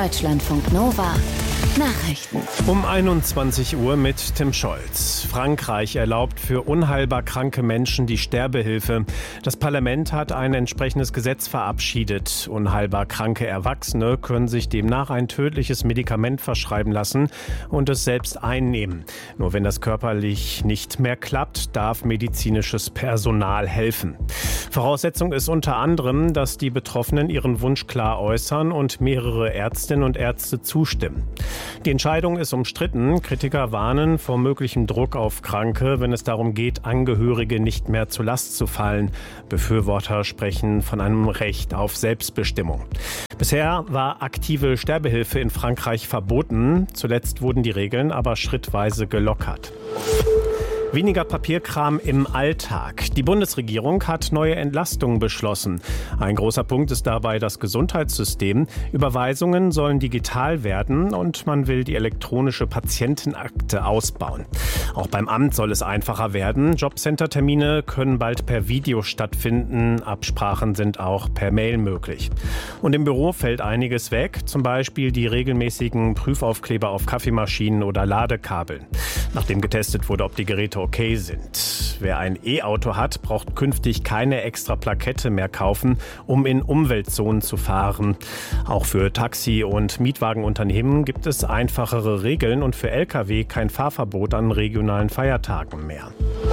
Deutschlandfunk Nova Nachrichten. Um 21 Uhr mit Tim Scholz. Frankreich erlaubt für unheilbar kranke Menschen die Sterbehilfe. Das Parlament hat ein entsprechendes Gesetz verabschiedet. Unheilbar kranke Erwachsene können sich demnach ein tödliches Medikament verschreiben lassen und es selbst einnehmen. Nur wenn das körperlich nicht mehr klappt, darf medizinisches Personal helfen. Voraussetzung ist unter anderem, dass die Betroffenen ihren Wunsch klar äußern und mehrere Ärztinnen und Ärzte zustimmen. Die Entscheidung ist umstritten. Kritiker warnen vor möglichem Druck auf Kranke, wenn es darum geht, Angehörige nicht mehr zur Last zu fallen. Befürworter sprechen von einem Recht auf Selbstbestimmung. Bisher war aktive Sterbehilfe in Frankreich verboten. Zuletzt wurden die Regeln aber schrittweise gelockert. Weniger Papierkram im Alltag. Die Bundesregierung hat neue Entlastungen beschlossen. Ein großer Punkt ist dabei das Gesundheitssystem. Überweisungen sollen digital werden und man will die elektronische Patientenakte ausbauen. Auch beim Amt soll es einfacher werden. Jobcenter-Termine können bald per Video stattfinden. Absprachen sind auch per Mail möglich. Und im Büro fällt einiges weg, zum Beispiel die regelmäßigen Prüfaufkleber auf Kaffeemaschinen oder Ladekabeln. Nachdem getestet wurde, ob die Geräte okay sind. Wer ein E-Auto hat, braucht künftig keine extra Plakette mehr kaufen, um in Umweltzonen zu fahren. Auch für Taxi- und Mietwagenunternehmen gibt es einfachere Regeln und für Lkw kein Fahrverbot an regionalen Feiertagen mehr.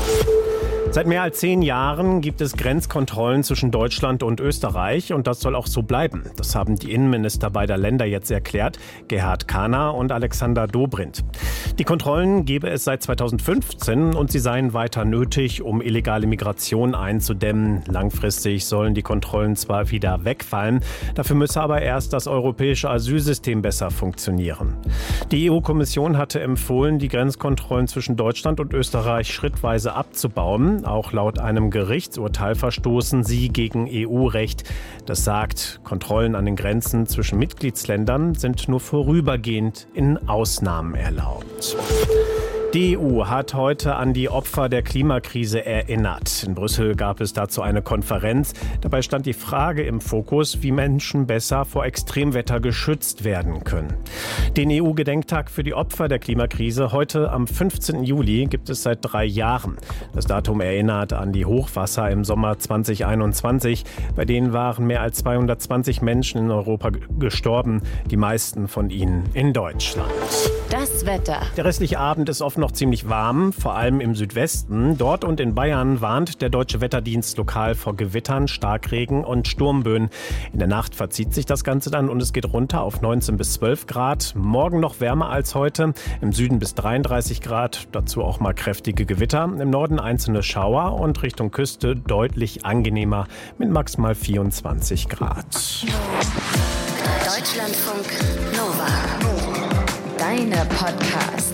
Seit mehr als 10 Jahren gibt es Grenzkontrollen zwischen Deutschland und Österreich und das soll auch so bleiben. Das haben die Innenminister beider Länder jetzt erklärt, Gerhard Kahner und Alexander Dobrindt. Die Kontrollen gebe es seit 2015 und sie seien weiter nötig, um illegale Migration einzudämmen. Langfristig sollen die Kontrollen zwar wieder wegfallen, dafür müsse aber erst das europäische Asylsystem besser funktionieren. Die EU-Kommission hatte empfohlen, die Grenzkontrollen zwischen Deutschland und Österreich schrittweise abzubauen. Auch laut einem Gerichtsurteil verstoßen sie gegen EU-Recht. Das sagt, Kontrollen an den Grenzen zwischen Mitgliedsländern sind nur vorübergehend in Ausnahmen erlaubt. Die EU hat heute an die Opfer der Klimakrise erinnert. In Brüssel gab es dazu eine Konferenz. Dabei stand die Frage im Fokus, wie Menschen besser vor Extremwetter geschützt werden können. Den EU-Gedenktag für die Opfer der Klimakrise heute am 15. Juli gibt es seit 3 Jahren. Das Datum erinnert an die Hochwasser im Sommer 2021. Bei denen waren mehr als 220 Menschen in Europa gestorben, die meisten von ihnen in Deutschland. Das Wetter. Der restliche Abend ist oft noch ziemlich warm, vor allem im Südwesten. Dort und in Bayern warnt der Deutsche Wetterdienst lokal vor Gewittern, Starkregen und Sturmböen. In der Nacht verzieht sich das Ganze dann und es geht runter auf 19 bis 12 Grad. Morgen noch wärmer als heute, im Süden bis 33 Grad, dazu auch mal kräftige Gewitter. Im Norden einzelne Schauer und Richtung Küste deutlich angenehmer mit maximal 24 Grad. Deutschlandfunk Nova. Deine Podcasts.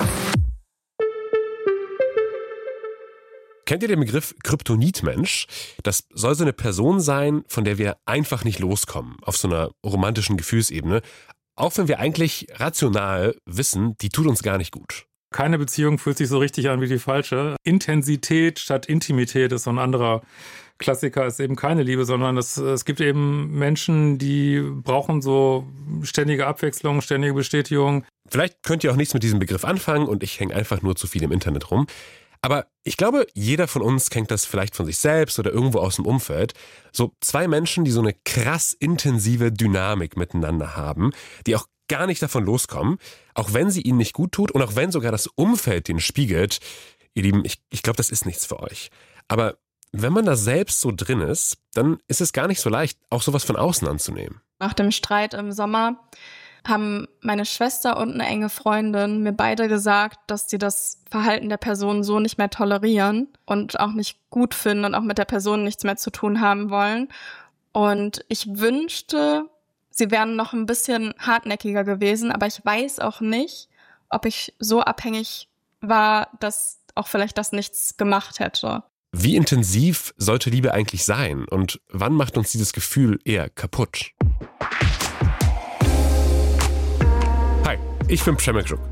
Kennt ihr den Begriff Kryptonitmensch? Das soll so eine Person sein, von der wir einfach nicht loskommen, auf so einer romantischen Gefühlsebene. Auch wenn wir eigentlich rational wissen, die tut uns gar nicht gut. Keine Beziehung fühlt sich so richtig an wie die falsche. Intensität statt Intimität ist so ein anderer Klassiker, ist eben keine Liebe, sondern es gibt eben Menschen, die brauchen so ständige Abwechslung, ständige Bestätigung. Vielleicht könnt ihr auch nichts mit diesem Begriff anfangen und ich hänge einfach nur zu viel im Internet rum. Aber ich glaube, jeder von uns kennt das vielleicht von sich selbst oder irgendwo aus dem Umfeld. So 2 Menschen, die so eine krass intensive Dynamik miteinander haben, die auch gar nicht davon loskommen, auch wenn sie ihnen nicht gut tut und auch wenn sogar das Umfeld den spiegelt. Ihr Lieben, ich glaube, das ist nichts für euch. Aber wenn man da selbst so drin ist, dann ist es gar nicht so leicht, auch sowas von außen anzunehmen. Nach dem Streit im Sommer haben meine Schwester und eine enge Freundin mir beide gesagt, dass sie das Verhalten der Person so nicht mehr tolerieren und auch nicht gut finden und auch mit der Person nichts mehr zu tun haben wollen. Und ich wünschte, sie wären noch ein bisschen hartnäckiger gewesen, aber ich weiß auch nicht, ob ich so abhängig war, dass auch vielleicht das nichts gemacht hätte. Wie intensiv sollte Liebe eigentlich sein und wann macht uns dieses Gefühl eher kaputt? Hi, ich bin Przemek Żuk.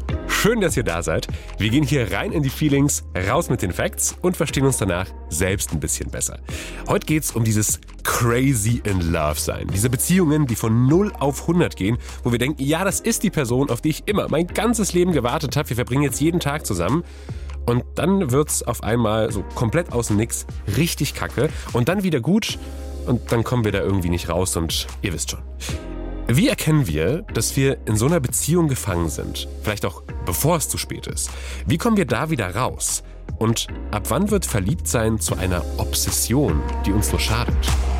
schön, dass ihr da seid. Wir gehen hier rein in die Feelings, raus mit den Facts und verstehen uns danach selbst ein bisschen besser. Heute geht's um dieses crazy in love sein. Diese Beziehungen, die von 0 auf 100 gehen, wo wir denken, ja, das ist die Person, auf die ich immer mein ganzes Leben gewartet habe. Wir verbringen jetzt jeden Tag zusammen. Und dann wird's auf einmal so komplett aus dem Nix richtig kacke und dann wieder gut und dann kommen wir da irgendwie nicht raus und ihr wisst schon. Wie erkennen wir, dass wir in so einer Beziehung gefangen sind? Vielleicht auch bevor es zu spät ist. Wie kommen wir da wieder raus? Und ab wann wird Verliebtsein zu einer Obsession, die uns nur schadet?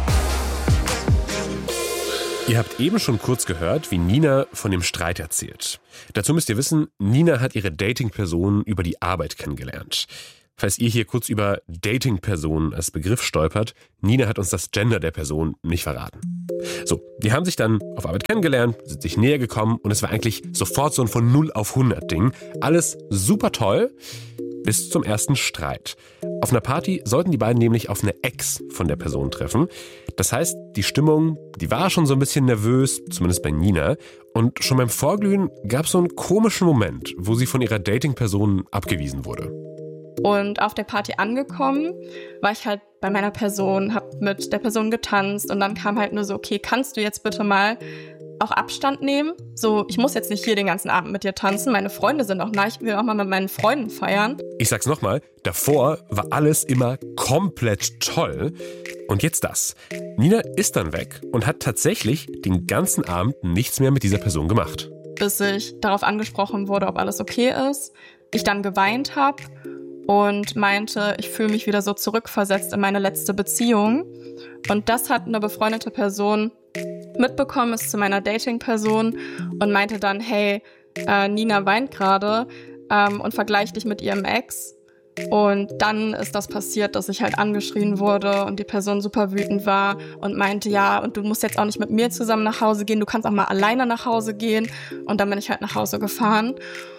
Ihr habt eben schon kurz gehört, wie Nina von dem Streit erzählt. Dazu müsst ihr wissen, Nina hat ihre Dating-Person über die Arbeit kennengelernt. Falls ihr hier kurz über Dating-Person als Begriff stolpert, Nina hat uns das Gender der Person nicht verraten. So, die haben sich dann auf Arbeit kennengelernt, sind sich näher gekommen und es war eigentlich sofort so ein von 0 auf 100 Ding. Alles super toll, bis zum ersten Streit. Auf einer Party sollten die beiden nämlich auf eine Ex von der Person treffen. Das heißt, die Stimmung, die war schon so ein bisschen nervös, zumindest bei Nina. Und schon beim Vorglühen gab es so einen komischen Moment, wo sie von ihrer Dating-Person abgewiesen wurde. Und auf der Party angekommen, war ich halt bei meiner Person, hab mit der Person getanzt und dann kam halt nur so, okay, kannst du jetzt bitte mal auch Abstand nehmen? So, ich muss jetzt nicht hier den ganzen Abend mit dir tanzen, meine Freunde sind auch nah, ich will auch mal mit meinen Freunden feiern. Ich sag's nochmal, davor war alles immer komplett toll. Und jetzt das. Nina ist dann weg und hat tatsächlich den ganzen Abend nichts mehr mit dieser Person gemacht. Bis ich darauf angesprochen wurde, ob alles okay ist, ich dann geweint habe und meinte, ich fühle mich wieder so zurückversetzt in meine letzte Beziehung. Und das hat eine befreundete Person mitbekommen, ist zu meiner Dating-Person und meinte dann, hey, Nina weint gerade und vergleicht dich mit ihrem Ex. Und dann ist das passiert, dass ich halt angeschrien wurde und die Person super wütend war und meinte, ja, und du musst jetzt auch nicht mit mir zusammen nach Hause gehen, du kannst auch mal alleine nach Hause gehen. Und dann bin ich halt nach Hause gefahren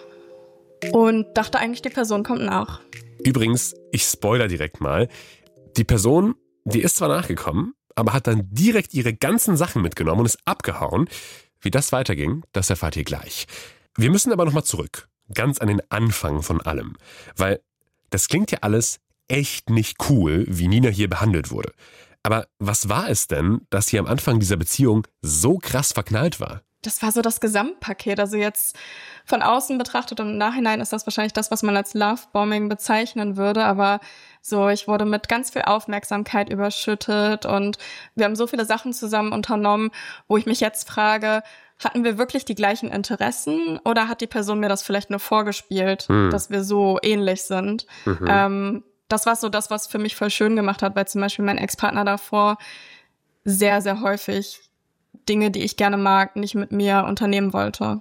und dachte eigentlich, die Person kommt nach. Übrigens, ich spoiler direkt mal, die Person, die ist zwar nachgekommen, aber hat dann direkt ihre ganzen Sachen mitgenommen und ist abgehauen. Wie das weiterging, das erfahrt ihr gleich. Wir müssen aber nochmal zurück, ganz an den Anfang von allem, weil das klingt ja alles echt nicht cool, wie Nina hier behandelt wurde. Aber was war es denn, dass sie am Anfang dieser Beziehung so krass verknallt war? Das war so das Gesamtpaket. Also jetzt von außen betrachtet und im Nachhinein ist das wahrscheinlich das, was man als Lovebombing bezeichnen würde. Aber so, ich wurde mit ganz viel Aufmerksamkeit überschüttet und wir haben so viele Sachen zusammen unternommen, wo ich mich jetzt frage, hatten wir wirklich die gleichen Interessen oder hat die Person mir das vielleicht nur vorgespielt, dass wir so ähnlich sind? Das war so das, was für mich voll schön gemacht hat, weil zum Beispiel mein Ex-Partner davor sehr, sehr häufig Dinge, die ich gerne mag, nicht mit mir unternehmen wollte.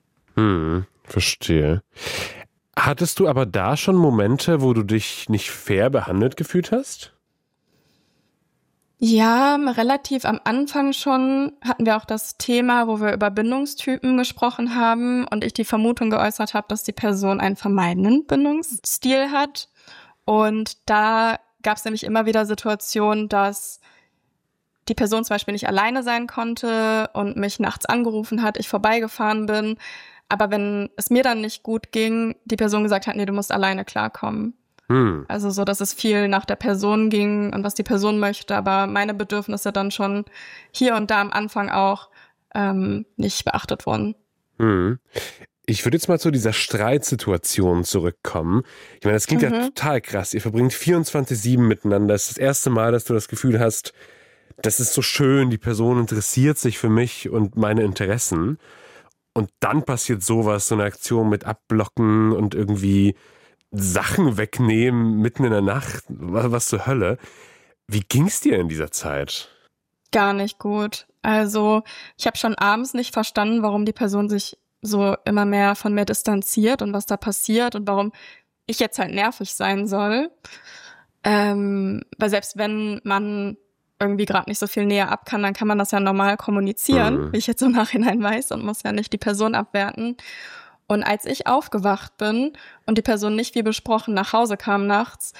Verstehe. Hattest du aber da schon Momente, wo du dich nicht fair behandelt gefühlt hast? Ja, relativ am Anfang schon hatten wir auch das Thema, wo wir über Bindungstypen gesprochen haben und ich die Vermutung geäußert habe, dass die Person einen vermeidenden Bindungsstil hat. Und da gab es nämlich immer wieder Situationen, dass die Person zum Beispiel nicht alleine sein konnte und mich nachts angerufen hat, ich vorbeigefahren bin. Aber wenn es mir dann nicht gut ging, die Person gesagt hat, nee, du musst alleine klarkommen. Also so, dass es viel nach der Person ging und was die Person möchte, aber meine Bedürfnisse dann schon hier und da am Anfang auch nicht beachtet wurden. Ich würde jetzt mal zu dieser Streitsituation zurückkommen. Ich meine, das klingt ja total krass. Ihr verbringt 24/7 miteinander. Das ist das erste Mal, dass du das Gefühl hast, das ist so schön, die Person interessiert sich für mich und meine Interessen. Und dann passiert sowas, so eine Aktion mit Abblocken und irgendwie Sachen wegnehmen mitten in der Nacht. Was zur Hölle. Wie ging's dir in dieser Zeit? Gar nicht gut. Also ich habe schon abends nicht verstanden, warum die Person sich so immer mehr von mir distanziert und was da passiert und warum ich jetzt halt nervig sein soll. Weil selbst wenn man irgendwie gerade nicht so viel näher ab kann, dann kann man das ja normal kommunizieren, wie ich jetzt im Nachhinein weiß und muss ja nicht die Person abwerten. Und als ich aufgewacht bin und die Person nicht wie besprochen nach Hause kam nachts,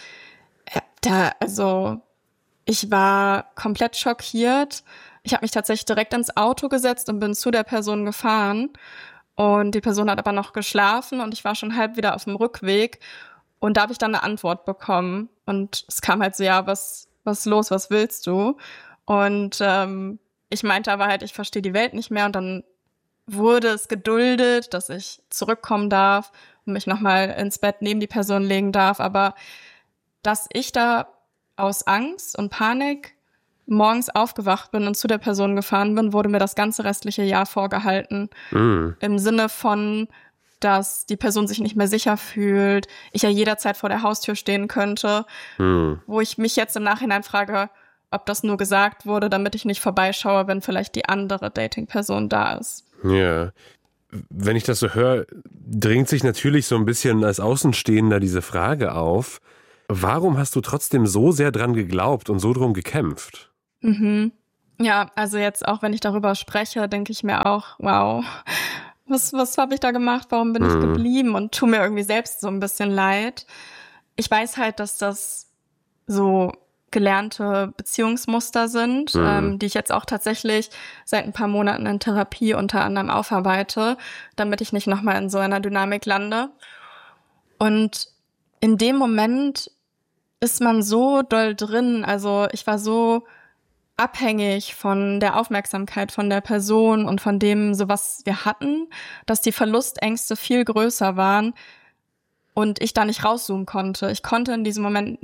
ich war komplett schockiert. Ich habe mich tatsächlich direkt ins Auto gesetzt und bin zu der Person gefahren Und die Person hat aber noch geschlafen und ich war schon halb wieder auf dem Rückweg. Und da habe ich dann eine Antwort bekommen. Und es kam halt so, ja, was ist los, was willst du? Und ich meinte aber halt, ich verstehe die Welt nicht mehr. Und dann wurde es geduldet, dass ich zurückkommen darf und mich nochmal ins Bett neben die Person legen darf. Aber dass ich da aus Angst und Panik morgens aufgewacht bin und zu der Person gefahren bin, wurde mir das ganze restliche Jahr vorgehalten. Im Sinne von, dass die Person sich nicht mehr sicher fühlt, ich ja jederzeit vor der Haustür stehen könnte, wo ich mich jetzt im Nachhinein frage, ob das nur gesagt wurde, damit ich nicht vorbeischaue, wenn vielleicht die andere Dating-Person da ist. Ja, wenn ich das so höre, drängt sich natürlich so ein bisschen als Außenstehender diese Frage auf, warum hast du trotzdem so sehr dran geglaubt und so drum gekämpft? Ja, also jetzt auch, wenn ich darüber spreche, denke ich mir auch, wow, was habe ich da gemacht? Warum bin ich geblieben? Und tue mir irgendwie selbst so ein bisschen leid. Ich weiß halt, dass das so gelernte Beziehungsmuster sind, die ich jetzt auch tatsächlich seit ein paar Monaten in Therapie unter anderem aufarbeite, damit ich nicht nochmal in so einer Dynamik lande. Und in dem Moment ist man so doll drin, also ich war so abhängig von der Aufmerksamkeit von der Person und von dem, so was wir hatten, dass die Verlustängste viel größer waren und ich da nicht rauszoomen konnte. Ich konnte in diesem Moment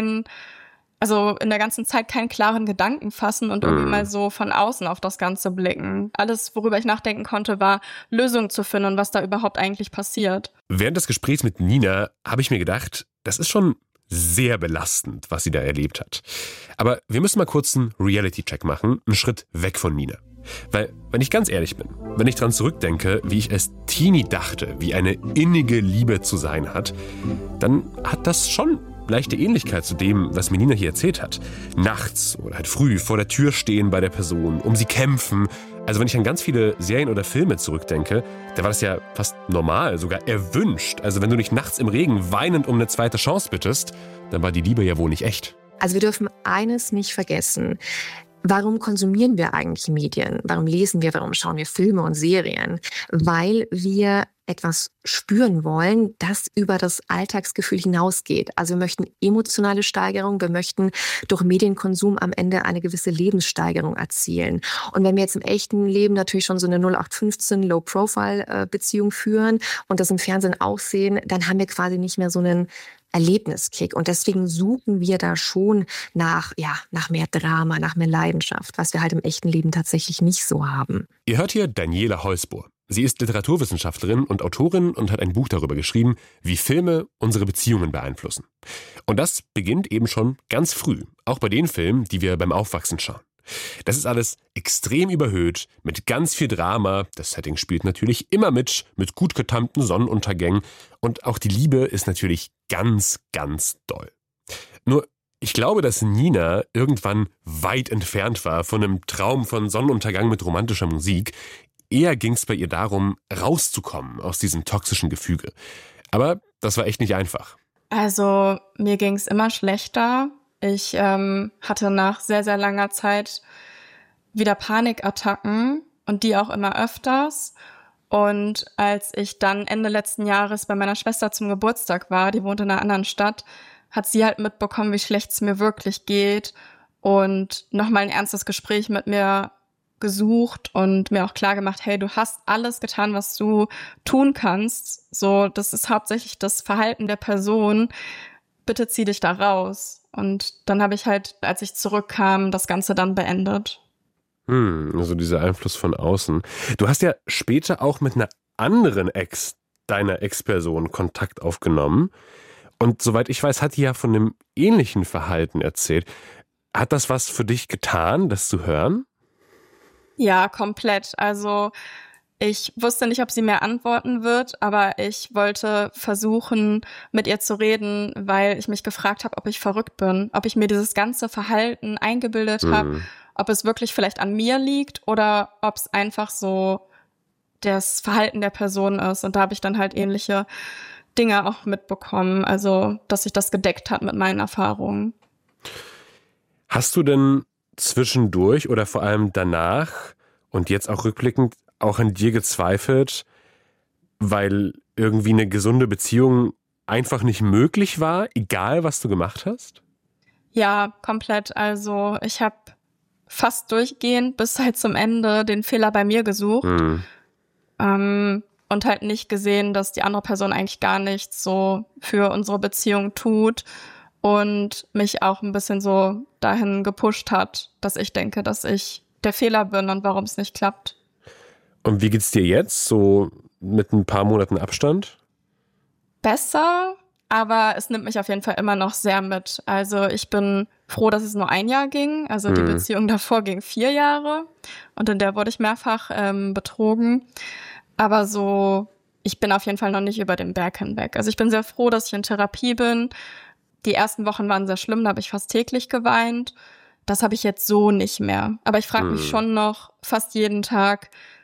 in der ganzen Zeit keinen klaren Gedanken fassen und irgendwie mal so von außen auf das Ganze blicken. Alles, worüber ich nachdenken konnte, war Lösungen zu finden und was da überhaupt eigentlich passiert. Während des Gesprächs mit Nina habe ich mir gedacht, das ist schon sehr belastend, was sie da erlebt hat. Aber wir müssen mal kurz einen Reality-Check machen, einen Schritt weg von Nina. Weil, wenn ich ganz ehrlich bin, wenn ich dran zurückdenke, wie ich als Teenie dachte, wie eine innige Liebe zu sein hat, dann hat das schon leichte Ähnlichkeit zu dem, was mir Nina hier erzählt hat. Nachts oder halt früh vor der Tür stehen bei der Person, um sie kämpfen. Also wenn ich an ganz viele Serien oder Filme zurückdenke, da war das ja fast normal, sogar erwünscht. Also wenn du dich nachts im Regen weinend um eine zweite Chance bittest, dann war die Liebe ja wohl nicht echt. Also wir dürfen eines nicht vergessen. Warum konsumieren wir eigentlich Medien? Warum lesen wir? Warum schauen wir Filme und Serien? Weil wir etwas spüren wollen, das über das Alltagsgefühl hinausgeht. Also wir möchten emotionale Steigerung, wir möchten durch Medienkonsum am Ende eine gewisse Lebenssteigerung erzielen. Und wenn wir jetzt im echten Leben natürlich schon so eine 0815 Low-Profile-Beziehung führen und das im Fernsehen auch sehen, dann haben wir quasi nicht mehr so einen Erlebniskick. Und deswegen suchen wir da schon nach mehr Drama, nach mehr Leidenschaft, was wir halt im echten Leben tatsächlich nicht so haben. Ihr hört hier Daniela Heusbohr. Sie ist Literaturwissenschaftlerin und Autorin und hat ein Buch darüber geschrieben, wie Filme unsere Beziehungen beeinflussen. Und das beginnt eben schon ganz früh, auch bei den Filmen, die wir beim Aufwachsen schauen. Das ist alles extrem überhöht, mit ganz viel Drama. Das Setting spielt natürlich immer mit gut getimten Sonnenuntergängen. Und auch die Liebe ist natürlich ganz, ganz doll. Nur, ich glaube, dass Nina irgendwann weit entfernt war von einem Traum von Sonnenuntergang mit romantischer Musik. Eher ging es bei ihr darum, rauszukommen aus diesem toxischen Gefüge. Aber das war echt nicht einfach. Also mir ging es immer schlechter. Ich hatte nach sehr, sehr langer Zeit wieder Panikattacken und die auch immer öfters. Und als ich dann Ende letzten Jahres bei meiner Schwester zum Geburtstag war, die wohnt in einer anderen Stadt, hat sie halt mitbekommen, wie schlecht es mir wirklich geht und nochmal ein ernstes Gespräch mit mir gesucht und mir auch klar gemacht, hey, du hast alles getan, was du tun kannst. So, das ist hauptsächlich das Verhalten der Person. Bitte zieh dich da raus. Und dann habe ich halt, als ich zurückkam, das Ganze dann beendet. Also dieser Einfluss von außen. Du hast ja später auch mit einer anderen deiner Ex-Person Kontakt aufgenommen. Und soweit ich weiß, hat die ja von einem ähnlichen Verhalten erzählt. Hat das was für dich getan, das zu hören? Ja, komplett. Also ich wusste nicht, ob sie mir antworten wird, aber ich wollte versuchen, mit ihr zu reden, weil ich mich gefragt habe, ob ich verrückt bin, ob ich mir dieses ganze Verhalten eingebildet habe, ob es wirklich vielleicht an mir liegt oder ob es einfach so das Verhalten der Person ist. Und da habe ich dann halt ähnliche Dinge auch mitbekommen, also dass sich das gedeckt hat mit meinen Erfahrungen. Hast du denn zwischendurch oder vor allem danach und jetzt auch rückblickend auch an dir gezweifelt, weil irgendwie eine gesunde Beziehung einfach nicht möglich war, egal was du gemacht hast? Ja, komplett. Also ich habe fast durchgehend bis halt zum Ende den Fehler bei mir gesucht. Und halt nicht gesehen, dass die andere Person eigentlich gar nichts so für unsere Beziehung tut und mich auch ein bisschen so dahin gepusht hat, dass ich denke, dass ich der Fehler bin und warum es nicht klappt. Und wie geht's dir jetzt, so mit ein paar Monaten Abstand? Besser, aber es nimmt mich auf jeden Fall immer noch sehr mit. Also ich bin froh, dass es nur 1 Jahr ging. Also die Beziehung davor ging 4 Jahre und in der wurde ich mehrfach betrogen. Aber so, ich bin auf jeden Fall noch nicht über den Berg hinweg. Also ich bin sehr froh, dass ich in Therapie bin. Die ersten Wochen waren sehr schlimm, da habe ich fast täglich geweint. Das habe ich jetzt so nicht mehr. Aber ich frage mich schon noch fast jeden Tag,